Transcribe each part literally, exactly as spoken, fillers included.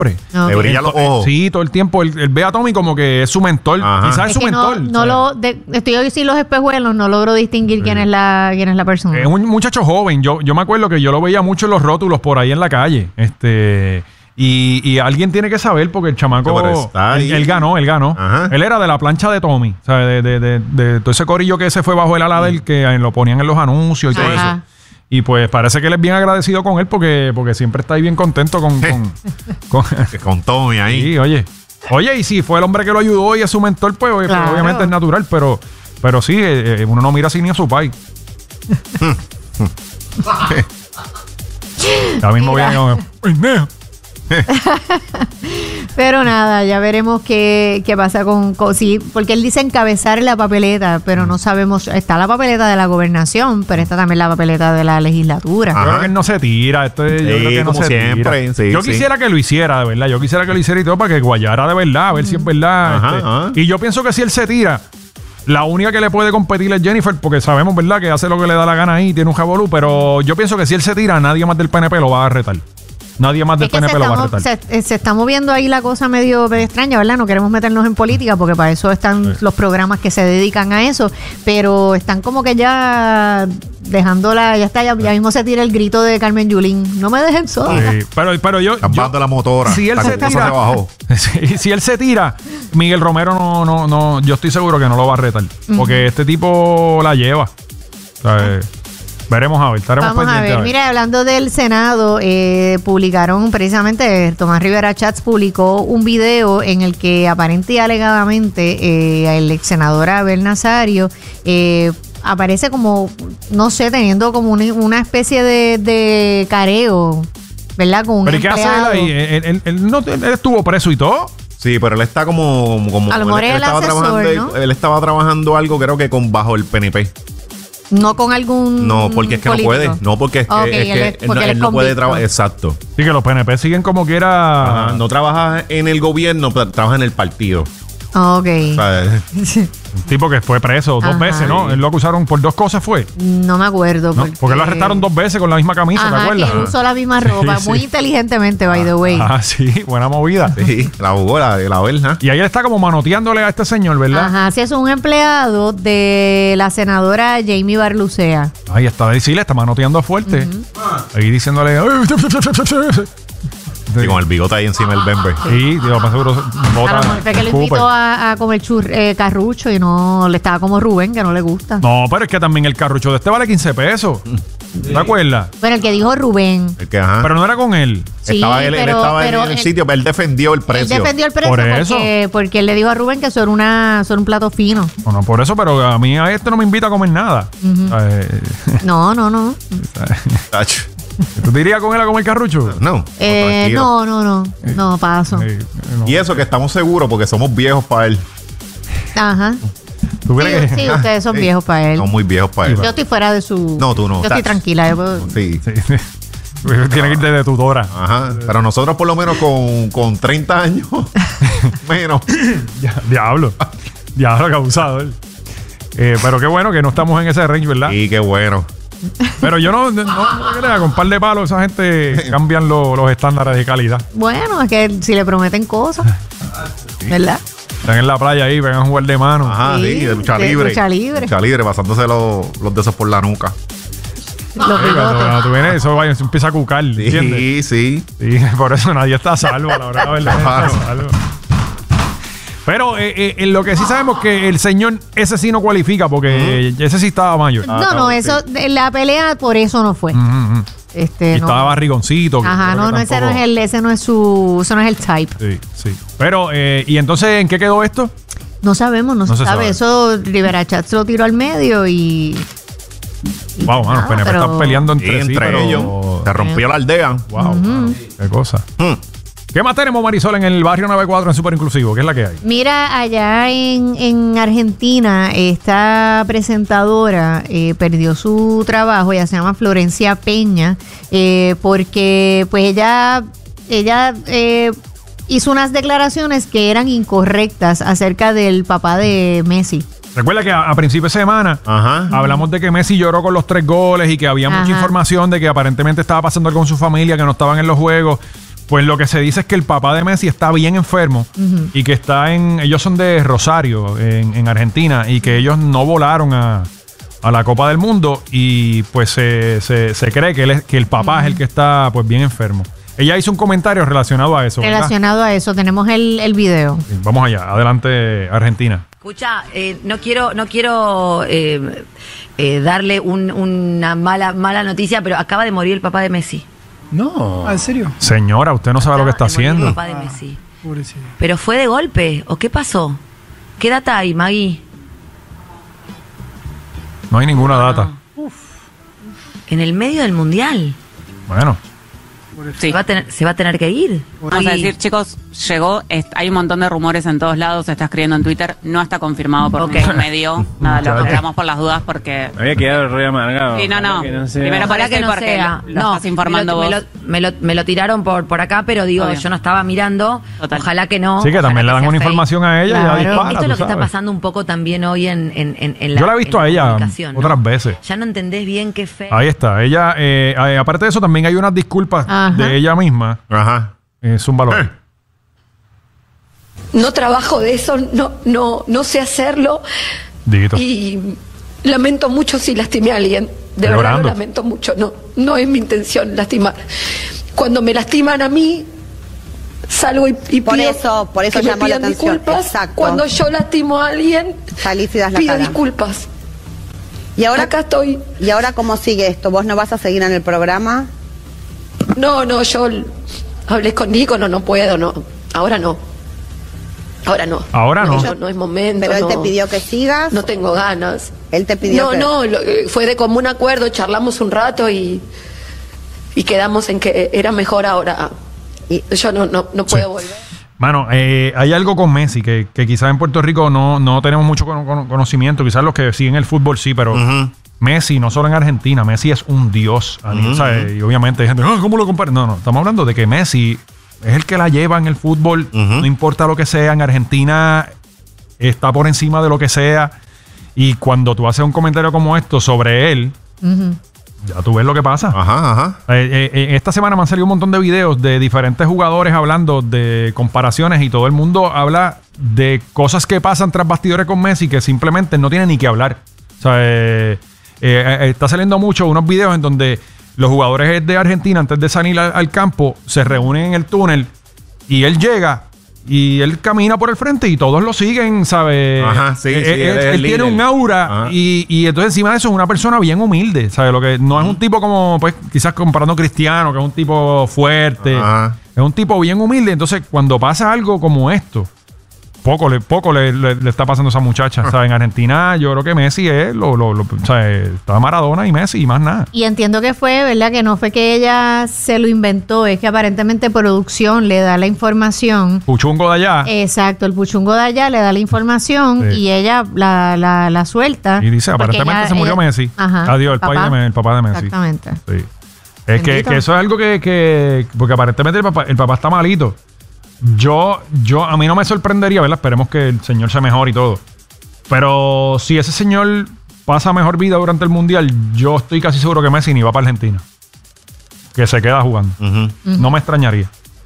Okay. Le brilla los ojos. Sí, todo el tiempo. Él, él ve a Tommy como que es su mentor. Ajá. Quizás es, es su que mentor. No, no lo de, estoy hoy sin los espejuelos, no logro distinguir sí. quién es la quién es la persona. Es un muchacho joven. Yo, yo me acuerdo que yo lo veía mucho en los rótulos por ahí en la calle. Este... Y, y alguien tiene que saber porque el chamaco él, él ganó, él ganó. Ajá. Él era de la plancha de Tommy, o sea, de, de, de, de todo ese corillo que se fue bajo el ala del que lo ponían en los anuncios y todo Ajá. eso. Y pues parece que él es bien agradecido con él porque, porque siempre está ahí bien contento con con, con, con Tommy ahí. Sí, oye. Oye, y si fue el hombre que lo ayudó y es su mentor, pues, claro. pues obviamente es natural, pero, pero sí, eh, uno no mira así ni a su pai. Ya mismo viene con... Pero nada, ya veremos qué, qué pasa con, con sí, porque él dice encabezar la papeleta, pero no sabemos, está la papeleta de la gobernación, pero está también la papeleta de la legislatura. Yo creo que él no se tira, esto es, sí, yo creo que no como se siempre, tira. Sí, yo sí. quisiera que lo hiciera, de verdad, yo quisiera que lo hiciera y todo para que guayara de verdad, a ver mm. si es verdad. Ajá, este. ajá. Y yo pienso que si él se tira, la única que le puede competir es Jennifer, porque sabemos, ¿verdad?, que hace lo que le da la gana ahí, tiene un jabolú, pero yo pienso que si él se tira, nadie más del P N P lo va a retar. Nadie más del es que P N P lo va a retar. Se, se está moviendo ahí la cosa medio, medio extraña, ¿verdad? No queremos meternos en política porque para eso están sí. los programas que se dedican a eso, pero están como que ya dejándola, ya está, ya, ya mismo se tira el grito de Carmen Yulín. No me dejen sola. Sí, pero, pero yo... Campando la motora. Si él se tira... Se bajó. si, si él se tira, Miguel Romero no, no, no, yo estoy seguro que no lo va a retar. Uh-huh. Porque este tipo la lleva. O sea, eh, veremos a ver, estaremos Vamos a ver. a ver, mira, hablando del Senado, eh, publicaron precisamente, Tomás Rivera Chats publicó un video en el que aparente y alegadamente eh, el ex senador Abel Nazario eh, aparece como, no sé, teniendo como una, una especie de, de careo, ¿verdad? Con un ¿Pero qué hace él ahí? Él, él, él, no, él estuvo preso y todo. Sí, pero él está como... como a lo mejor él, él, el estaba asesor, trabajando, ¿no? él estaba trabajando algo, creo que con bajo el P N P. No con algún No, porque es que político. no puede. No, porque es que, okay, es que él, él, porque él, él no puede trabajar. Exacto. Sí, que los P N P siguen como que era... Ajá, no trabaja en el gobierno, pero trabaja en el partido. Ok. O sea, un tipo que fue preso dos Ajá. veces, ¿no? Él lo acusaron por dos cosas, ¿fue? No me acuerdo. No, porque... porque lo arrestaron dos veces con la misma camisa, Ajá, ¿te acuerdas? Que usó la misma ropa, sí, muy sí. inteligentemente, by the way. Ah, sí, buena movida. Sí, la jugó, la, la verja. Y ahí él está como manoteándole a este señor, ¿verdad? Ajá, sí, es un empleado de la senadora Jamie Barlucea. Ahí está, sí, le está manoteando fuerte. Uh-huh. Ahí diciéndole... Sí, con el bigote ahí encima del bembe. Sí, digo, más seguro. Bota, a lo mejor fue que le invitó a, a comer chur, eh, carrucho y no le estaba como Rubén, que no le gusta. No, pero es que también el carrucho de este vale quince pesos. ¿Te acuerdas? Bueno, el que dijo Rubén. El que, ajá. Pero no era con él. Sí, estaba él, pero, él estaba pero en el él, sitio, pero él defendió el precio. Él defendió el precio por eso. Porque, porque él le dijo a Rubén que eso era, una, eso era un plato fino. No, no, por eso, pero a mí a este no me invita a comer nada. Uh-huh. eh, no, no, no. ¿Tú te irías con él a comer carrucho? No. Eh, no, no, no. No, paso. Eh, no. Y eso que estamos seguros porque somos viejos para él. Ajá. ¿Tú crees sí, que? sí, ustedes son viejos para él. Son muy viejos para él. Yo estoy fuera de su... No, tú no. Yo estoy tranquila. Yo puedo... Sí. sí. Tiene que irte de tutora. Ajá. Pero nosotros por lo menos con, con treinta años menos. Diablo. Diablo, que abusador. Eh, pero qué bueno que no estamos en ese range, ¿verdad? Sí, qué bueno. Pero yo no, no, no crea, con un par de palos esa gente cambian lo, los estándares de calidad. Bueno, es que si le prometen cosas, sí. ¿verdad? Están en la playa ahí, vengan a jugar de mano. Ajá, sí, sí de lucha de libre. Lucha libre. Lucha libre, pasándose los, los de esos por la nuca. Los sí, cuando, cuando tú vienes, eso vaya, se empieza a cucar, ¿entiendes? Sí, sí. Sí, por eso nadie está a salvo, a la verdad, ¿verdad? Nadie está a salvo. Pero eh, eh, lo que sí sabemos que el señor ese sí no cualifica porque uh-huh. ese sí estaba mayor. No, ah, no, eso, sí. la pelea por eso no fue. Uh-huh. Este, y no. estaba barrigoncito. Ajá, no, no, ese no es el, ese no es su, ese no es el type. Sí, sí. Pero, eh, ¿y entonces en qué quedó esto? No sabemos, no, no se, se sabe. sabe. Eso Rivera Chats lo tiró al medio y... Wow, mano, los P N P pero... están peleando entre sí, entre pero... ellos. Se rompió la aldea. Wow, uh-huh. mano, qué cosa. Hmm. ¿Qué más tenemos, Marisol, en el barrio noventa y cuatro en Super Inclusivo? ¿Qué es la que hay? Mira, allá en, en Argentina, esta presentadora eh, perdió su trabajo. Ella se llama Florencia Peña, eh, porque pues ella, ella eh, hizo unas declaraciones que eran incorrectas acerca del papá de Messi. Recuerda que a, a principio de semana Ajá. hablamos de que Messi lloró con los tres goles y que había Ajá. mucha información de que aparentemente estaba pasando algo con su familia, que no estaban en los juegos. pues lo que se dice es que el papá de Messi está bien enfermo uh-huh. y que está en... Ellos son de Rosario, en, en Argentina, y que ellos no volaron a, a la Copa del Mundo y pues se, se, se cree que, él es, que el papá uh-huh. es el que está pues bien enfermo. Ella hizo un comentario relacionado a eso. Relacionado ¿verdad? a eso, tenemos el, el video. Sí, vamos allá, adelante Argentina. Escucha, eh, no quiero, no quiero eh, eh, darle un, una mala, mala noticia, pero acaba de morir el papá de Messi. No, ¿en serio? Señora, usted no sabe acaba lo que está haciendo. El papá de Messi. Ah, pobrecito. Pero fue de golpe, ¿o qué pasó? ¿Qué data hay, Maggie? No hay ninguna no, data. No. Uf. En el medio del mundial. Bueno. Sí. Se, va a tener, se va a tener que ir. Vamos a decir, chicos, llegó, es, hay un montón de rumores en todos lados, se está escribiendo en Twitter, no está confirmado por okay. ningún medio. Nada, lo aclaramos por las dudas porque... Me había quedado re amargado. Sí, no, no. no Primero para que no porque sea. lo, lo no, estás informando me lo, vos. Me lo, me, lo, me lo tiraron por, por acá, pero digo, Obvio. yo no estaba mirando. Total. Ojalá que no. Sí, que también le dan una información a ella claro. y ya dispara. Esto es lo que sabes. está pasando un poco también hoy en, en, en, en la Yo la he visto a ella otras ¿no? veces. Ya no entendés bien qué fe. Ahí está. Ella, eh, eh, aparte de eso, también hay unas disculpas Ajá. de ella misma. Ajá. Es un valor. Eh. No trabajo de eso, no, no, no sé hacerlo. Dito. Y lamento mucho si lastimé a alguien. De verdad Llorando. lo lamento mucho. No, no es mi intención lastimar. Cuando me lastiman a mí, salgo y, y por pido eso, por eso que me llamó la pidan atención. disculpas. Exacto. Cuando yo lastimo a alguien, salís y das la pido cara. disculpas. Y ahora acá estoy. ¿Y ahora cómo sigue esto? ¿Vos no vas a seguir en el programa? No, no, yo hablé con Nico, no, no puedo, no. Ahora no. Ahora no. Ahora no. No, no es momento. Pero él no. te pidió que sigas. No tengo ganas. Él te pidió No, que... no, lo, fue de común acuerdo, charlamos un rato y, y quedamos en que era mejor ahora. Y yo no, no, no puedo sí. volver. Mano, eh, hay algo con Messi que, que quizás en Puerto Rico no, no tenemos mucho con, con, conocimiento. Quizás los que siguen el fútbol sí, pero... Uh-huh. Messi, no solo en Argentina, Messi es un dios. Uh-huh. ¿Sabes? Y obviamente hay gente, oh, ¿cómo lo comparan? No, no, estamos hablando de que Messi es el que la lleva en el fútbol, uh-huh. no importa lo que sea. En Argentina está por encima de lo que sea. Y cuando tú haces un comentario como esto sobre él, uh-huh. ya tú ves lo que pasa. Ajá, ajá. Eh, eh, esta semana me han salido un montón de videos de diferentes jugadores hablando de comparaciones y todo el mundo habla de cosas que pasan tras bastidores con Messi que simplemente no tienen ni que hablar. O sea, eh, Eh, eh, está saliendo mucho unos videos en donde los jugadores de Argentina antes de salir al, al campo se reúnen en el túnel y él llega y él camina por el frente y todos lo siguen, ¿sabes? Ajá, sí, eh, sí, él, él, él tiene un aura y, y entonces encima de eso es una persona bien humilde, ¿sabes? Lo que no uh-huh. es un tipo como, pues, quizás comparando a Cristiano, que es un tipo fuerte. Uh-huh. Es un tipo bien humilde. Entonces, cuando pasa algo como esto, Poco, le, poco le, le, le está pasando a esa muchacha. O sea, en Argentina yo creo que Messi es lo, lo, lo o sea, está Maradona y Messi y más nada. Y entiendo que fue, ¿verdad? Que no fue que ella se lo inventó, es que aparentemente producción le da la información. Puchungo de allá. Exacto, el puchungo de allá le da la información sí. y ella la, la, la suelta. Y dice, aparentemente ella, se murió ella, Messi. Ajá, Adiós, el, papá, de, el papá de Messi. Exactamente. Sí. Es que, que eso es algo que, que porque aparentemente el papá, el papá está malito. Yo, yo, a mí no me sorprendería, ¿verdad? Esperemos que el señor sea mejor y todo. Pero si ese señor pasa mejor vida durante el Mundial, yo estoy casi seguro que Messi ni va para Argentina. Que se queda jugando. Uh-huh. Uh-huh. No me extrañaría.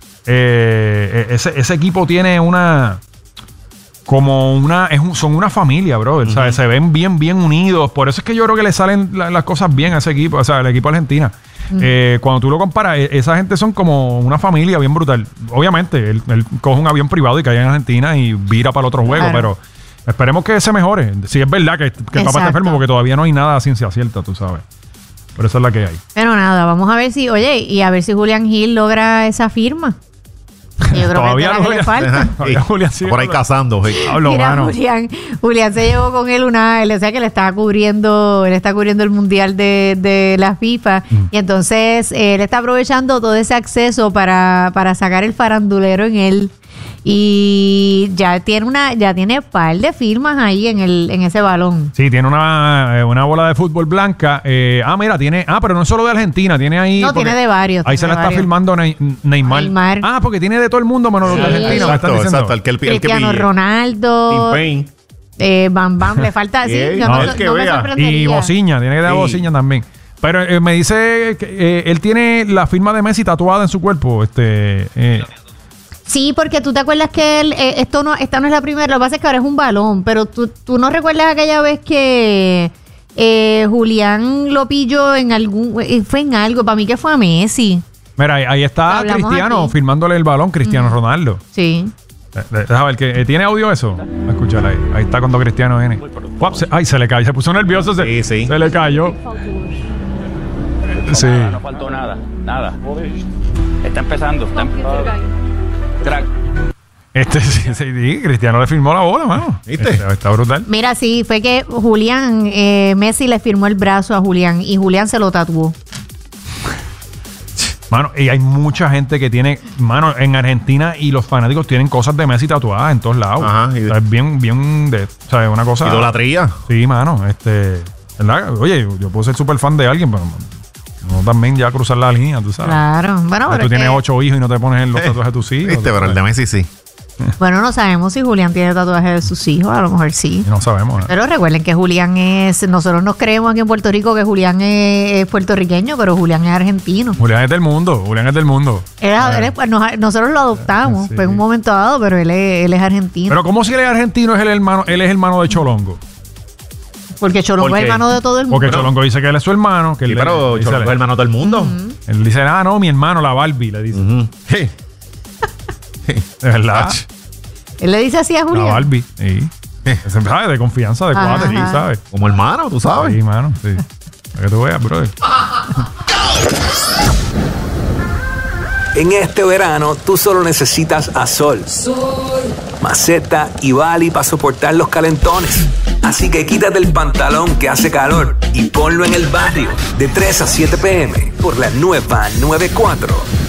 Eh, ese, ese equipo tiene una... Como una... Es un, son una familia, bro. Uh-huh. O sea, se ven bien, bien unidos. Por eso es que yo creo que le salen la, las cosas bien a ese equipo. O sea, el equipo de Argentina. Uh-huh. Eh, cuando tú lo comparas, esa gente son como una familia bien brutal. Obviamente, él, él coge un avión privado y cae en Argentina y vira para el otro juego, claro. pero esperemos que se mejore. Si es verdad que, que el papá está enfermo, porque todavía no hay nada a ciencia cierta, tú sabes. Pero esa es la que hay. Pero nada, vamos a ver si, oye, y a ver si Julián Gil logra esa firma. Yo creo todavía que, no que le falta. Sí. Julián sigue por ahí cazando. Sí. Hablo, Mira, Julián, Julián se llevó con él una, o sea que le estaba cubriendo, él está cubriendo el mundial de, de la FIFA mm. y entonces él está aprovechando todo ese acceso para, para sacar el farandulero en él. Y ya tiene una, ya tiene par de firmas ahí en el, en ese balón. Sí, tiene una, una bola de fútbol blanca. Eh, ah, mira, tiene, ah, pero no es solo de Argentina, tiene ahí. No, tiene de varios. Ahí se la está varios. filmando Ney, Neymar. Neymar. Ah, porque tiene de todo el mundo menos sí. los de Argentina. Exacto, exacto. El que el, el Cristiano que Ronaldo. Eh, Bam Bam, le falta así. Yeah. Yo no, no, es que no vea. me sorprendería. Y Bociña, tiene que dar sí. Bociña también. Pero eh, me dice que eh, él tiene la firma de Messi tatuada en su cuerpo. Este, eh. Sí, porque tú te acuerdas que él, eh, esto no, esta no es la primera, lo que pasa es que ahora es un balón, pero tú, tú no recuerdas aquella vez que eh, Julián lo pilló en algún, eh, fue en algo, para mí que fue a Messi. Mira, ahí, ahí está Cristiano aquí firmándole el balón, Cristiano uh-huh. Ronaldo. Sí. Deja ver, que ¿tiene audio eso? A escuchar ahí. Ahí está cuando Cristiano viene. Se, ay, se le cayó, se puso nervioso. Se, sí, sí. se le cayó. No, sí. Nada, no faltó nada, nada. Está empezando. Está empezando. Crack. Este sí, sí, Cristiano le firmó la bola, mano. ¿Viste? Este, está brutal. Mira, sí, fue que Julián, eh, Messi le firmó el brazo a Julián y Julián se lo tatuó. Mano, y hay mucha gente que tiene, mano, en Argentina y los fanáticos tienen cosas de Messi tatuadas en todos lados. Ajá. Y de, o sea, es bien, bien de, o sea, una cosa. Idolatría. Sí, mano, este, ¿verdad? Oye, yo puedo ser súper fan de alguien, pero no también ya cruzar la línea, tú sabes. Claro. Bueno, pero tú tienes que... ocho hijos y no te pones en los tatuajes de tus hijos. Viste, pero el de Messi sí. Bueno, no sabemos si Julián tiene tatuajes de sus hijos, a lo mejor sí. No sabemos. ¿eh? Pero recuerden que Julián es, nosotros nos creemos aquí en Puerto Rico que Julián es, es puertorriqueño, pero Julián es argentino. Julián es del mundo, Julián es del mundo. Él, él es, pues, nos, nosotros lo adoptamos, sí. Fue en un momento dado, pero él es, él es argentino. Pero ¿cómo si él es argentino es el hermano, él es hermano de Cholongo? Porque Cholongo ¿Por es hermano de todo el mundo. Porque Cholongo dice que él es su hermano. Que sí, él, pero Cholongo es hermano de todo el mundo. Uh-huh. Él dice, ah, no, mi hermano, la Barbie, le dice. Uh-huh. Sí. De verdad. Ah. Él le dice así a Julián. La Barbie, sí. ¿Sabes? De confianza, de cuate, sí, ¿sabes? Como hermano, tú sabes. Sí, mano, sí. Para que tú veas, brother. En este verano, tú solo necesitas a Sol, Maceta y Bali para soportar los calentones. Así que quítate el pantalón que hace calor y ponlo en el barrio. De tres a siete p m por la nueva noventa y cuatro.